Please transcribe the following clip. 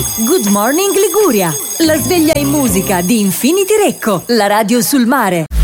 Good Morning Liguria, la sveglia in musica di Infinity Recco, la radio sul mare.